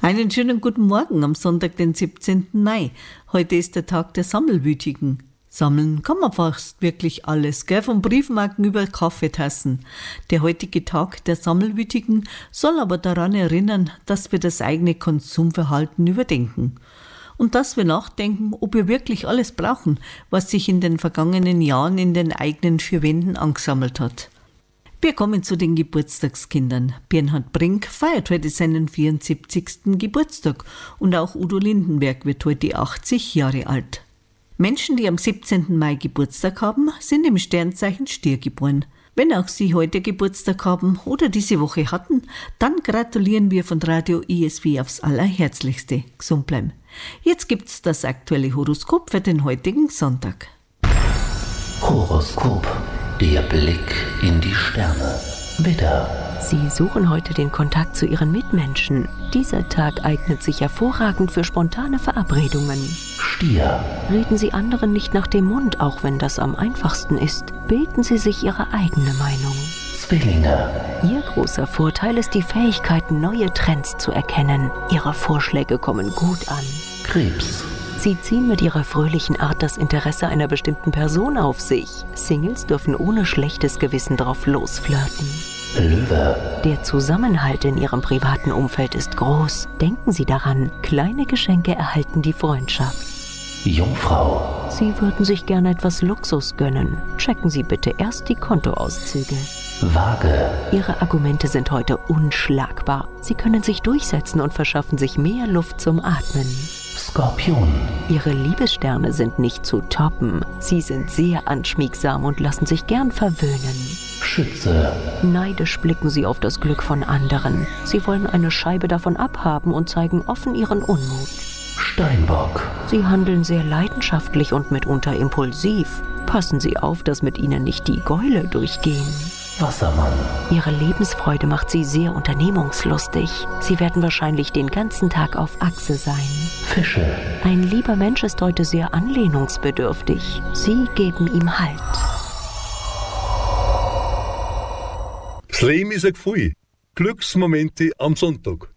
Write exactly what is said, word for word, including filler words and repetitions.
Einen schönen guten Morgen am Sonntag, den siebzehnten Mai. Heute ist der Tag der Sammelwütigen. Sammeln kann man fast wirklich alles, gell? Von Briefmarken über Kaffeetassen. Der heutige Tag der Sammelwütigen soll aber daran erinnern, dass wir das eigene Konsumverhalten überdenken. Und dass wir nachdenken, ob wir wirklich alles brauchen, was sich in den vergangenen Jahren in den eigenen vier Wänden angesammelt hat. Wir kommen zu den Geburtstagskindern. Bernhard Brink feiert heute seinen vierundsiebzigsten Geburtstag und auch Udo Lindenberg wird heute achtzig Jahre alt. Menschen, die am siebzehnten Mai Geburtstag haben, sind im Sternzeichen Stier geboren. Wenn auch Sie heute Geburtstag haben oder diese Woche hatten, dann gratulieren wir von Radio I S W aufs Allerherzlichste. Gesund bleiben. Jetzt gibt's das aktuelle Horoskop für den heutigen Sonntag. Horoskop. Der Blick in die Sterne. Widder. Sie suchen heute den Kontakt zu Ihren Mitmenschen. Dieser Tag eignet sich hervorragend für spontane Verabredungen. Stier. Reden Sie anderen nicht nach dem Mund, auch wenn das am einfachsten ist. Bilden Sie sich Ihre eigene Meinung. Zwillinge. Ihr großer Vorteil ist die Fähigkeit, neue Trends zu erkennen. Ihre Vorschläge kommen gut an. Krebs. Sie ziehen mit ihrer fröhlichen Art das Interesse einer bestimmten Person auf sich. Singles dürfen ohne schlechtes Gewissen drauf losflirten. Löwe. Der Zusammenhalt in Ihrem privaten Umfeld ist groß. Denken Sie daran, kleine Geschenke erhalten die Freundschaft. Jungfrau. Sie würden sich gerne etwas Luxus gönnen. Checken Sie bitte erst die Kontoauszüge. Waage. Ihre Argumente sind heute unschlagbar. Sie können sich durchsetzen und verschaffen sich mehr Luft zum Atmen. Skorpion. Ihre Liebessterne sind nicht zu toppen. Sie sind sehr anschmiegsam und lassen sich gern verwöhnen. Schütze. Neidisch blicken Sie auf das Glück von anderen. Sie wollen eine Scheibe davon abhaben und zeigen offen Ihren Unmut. Steinbock. Sie handeln sehr leidenschaftlich und mitunter impulsiv. Passen Sie auf, dass mit Ihnen nicht die Gäule durchgehen. Wassermann. Ihre Lebensfreude macht Sie sehr unternehmungslustig. Sie werden wahrscheinlich den ganzen Tag auf Achse sein. Fische. Ein lieber Mensch ist heute sehr anlehnungsbedürftig. Sie geben ihm Halt. Das Leben ist ein Gefühl. Glücksmomente am Sonntag.